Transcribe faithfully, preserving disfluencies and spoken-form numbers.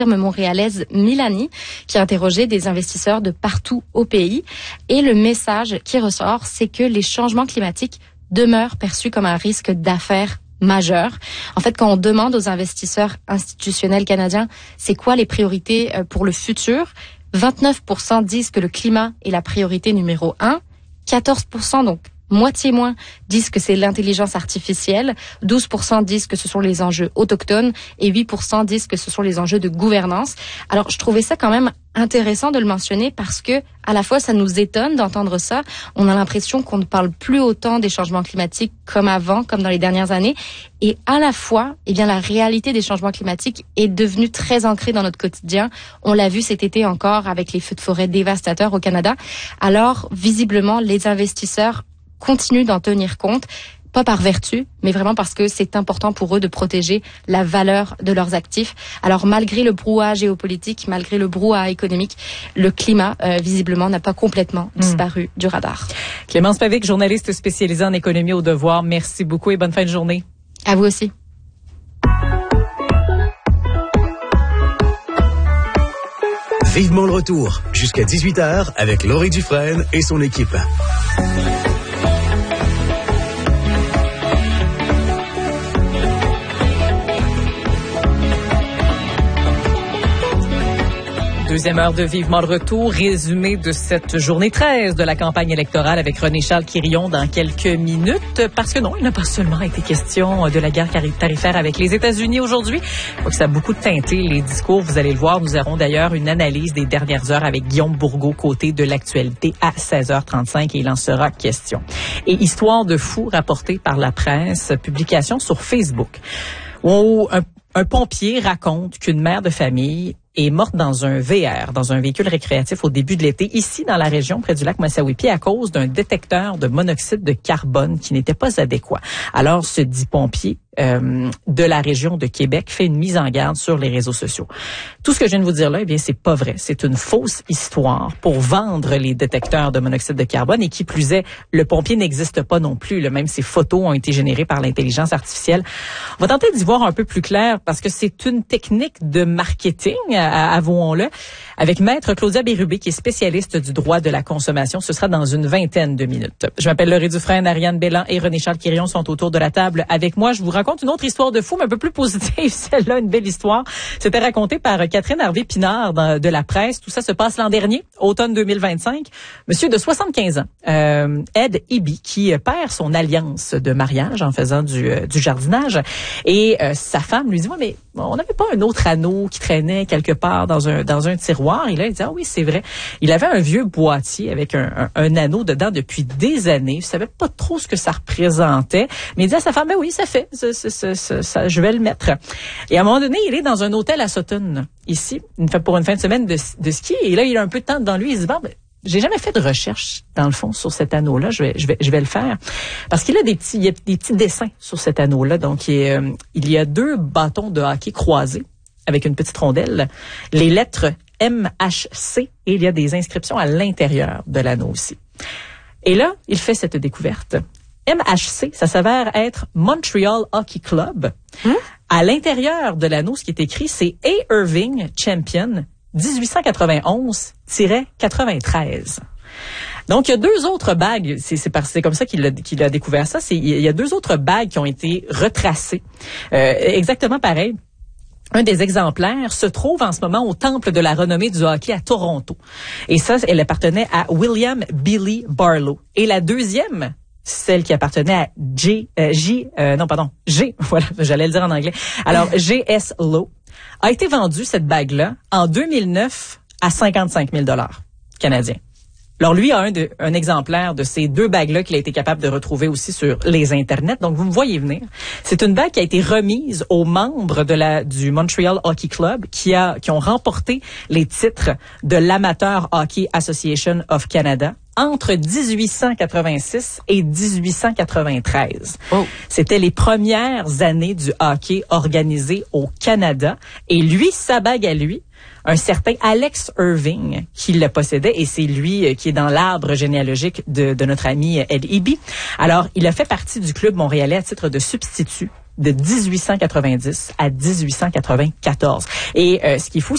montréalaise Milani, qui a interrogé des investisseurs de partout au pays. Et le message qui ressort, c'est que les changements climatiques demeurent perçus comme un risque d'affaires majeur. En fait, quand on demande aux investisseurs institutionnels canadiens, c'est quoi les priorités pour le futur, vingt-neuf pour cent disent que le climat est la priorité numéro un, quatorze pour cent, donc moitié moins, disent que c'est l'intelligence artificielle, douze pour cent disent que ce sont les enjeux autochtones et huit pour cent disent que ce sont les enjeux de gouvernance. Alors, je trouvais ça quand même intéressant de le mentionner parce que, à la fois, ça nous étonne d'entendre ça. On a l'impression qu'on ne parle plus autant des changements climatiques comme avant, comme dans les dernières années. Et à la fois, eh bien, la réalité des changements climatiques est devenue très ancrée dans notre quotidien. On l'a vu cet été encore avec les feux de forêt dévastateurs au Canada. Alors, visiblement, les investisseurs continuent d'en tenir compte, pas par vertu, mais vraiment parce que c'est important pour eux de protéger la valeur de leurs actifs. Alors, malgré le brouhaha géopolitique, malgré le brouhaha économique, le climat, euh, visiblement, n'a pas complètement disparu mmh. du radar. Clémence Pavic, journaliste spécialisée en économie au Devoir, merci beaucoup et bonne fin de journée. À vous aussi. Vivement le retour, jusqu'à dix-huit heures, avec Laurie Dufresne et son équipe. Deuxième heure de Vivement le retour, résumé de cette journée treize de la campagne électorale avec René-Charles Quirion dans quelques minutes. Parce que non, il n'a pas seulement été question de la guerre tarifaire avec les États-Unis aujourd'hui. Je crois que ça a beaucoup teinté les discours. Vous allez le voir, nous aurons d'ailleurs une analyse des dernières heures avec Guillaume Bourgault, côté de l'actualité à seize heures trente-cinq et il en sera question. Et histoire de fou rapportée par la presse, publication sur Facebook, où un, un pompier raconte qu'une mère de famille est morte dans un V R, dans un véhicule récréatif au début de l'été, ici dans la région près du lac Massawippi, à cause d'un détecteur de monoxyde de carbone qui n'était pas adéquat. Alors, ce dit pompier euh, de la région de Québec fait une mise en garde sur les réseaux sociaux. Tout ce que je viens de vous dire là, eh bien, c'est pas vrai. C'est une fausse histoire pour vendre les détecteurs de monoxyde de carbone et qui plus est, le pompier n'existe pas non plus. Là. Même ses photos ont été générées par l'intelligence artificielle. On va tenter d'y voir un peu plus clair parce que c'est une technique de marketing, avouons-le, avec Maître Claudia Bérubé, qui est spécialiste du droit de la consommation. Ce sera dans une vingtaine de minutes. Je m'appelle Laurie Dufresne, Ariane Bélan et René-Charles Quirion sont autour de la table avec moi. Je vous raconte une autre histoire de fou, mais un peu plus positive. Celle-là, une belle histoire. C'était raconté par Catherine Harvey-Pinard de la presse. Tout ça se passe l'an dernier, automne deux mille vingt-cinq. Monsieur de soixante-quinze ans, euh, Ed Eby, qui perd son alliance de mariage en faisant du, euh, du jardinage. Et euh, sa femme lui dit, ouais, mais on n'avait pas un autre anneau qui traînait quelque part dans un dans un tiroir. Et là, il dit, ah oui, c'est vrai. Il avait un vieux boîtier avec un, un, un anneau dedans depuis des années. Il savait pas trop ce que ça représentait. Mais il dit à sa femme, ben oui, ça fait. Ça, ça, ça, ça, ça, je vais le mettre. Et à un moment donné, il est dans un hôtel à Sutton, ici, une fois pour une fin de semaine de, de ski. Et là, il a un peu de temps devant lui. Il se dit, bon, ben, j'ai jamais fait de recherche, dans le fond, sur cet anneau-là. Je vais, je vais, je vais le faire. Parce qu'il a des petits, il y a des petits dessins sur cet anneau-là. Donc, il, est, euh, il y a deux bâtons de hockey croisés avec une petite rondelle. Les lettres M H C et il y a des inscriptions à l'intérieur de l'anneau aussi. Et là, il fait cette découverte. M H C, ça s'avère être Montreal Hockey Club. Hum? À l'intérieur de l'anneau, ce qui est écrit, c'est A. Irving Champion dix-huit cent quatre-vingt-onze quatre-vingt-treize. Donc, il y a deux autres bagues, c'est, c'est, parce, c'est comme ça qu'il a, qu'il a découvert ça, c'est, il y a deux autres bagues qui ont été retracées, euh, exactement pareil. Un des exemplaires se trouve en ce moment au Temple de la renommée du hockey à Toronto. Et ça, elle appartenait à William Billy Barlow. Et la deuxième, celle qui appartenait à J, euh, J, euh, non, pardon, G, voilà, j'allais le dire en anglais. Alors, G S Lowe a été vendue, cette bague-là, en deux mille neuf à cinquante-cinq mille dollars canadiens. Alors, lui a un, de, un exemplaire de ces deux bagues-là qu'il a été capable de retrouver aussi sur les internets. Donc, vous me voyez venir. C'est une bague qui a été remise aux membres de la, du Montreal Hockey Club qui a, qui ont remporté les titres de l'Amateur Hockey Association of Canada entre dix-huit cent quatre-vingt-six et dix-huit cent quatre-vingt-treize. Oh. C'était les premières années du hockey organisé au Canada. Et lui, sa bague à lui, un certain Alex Irving qui le possédait, et c'est lui qui est dans l'arbre généalogique de, de notre ami Ed Eby. Alors, il a fait partie du club montréalais à titre de substitut de dix-huit cent quatre-vingt-dix à dix-huit cent quatre-vingt-quatorze. Et euh, ce qui est fou,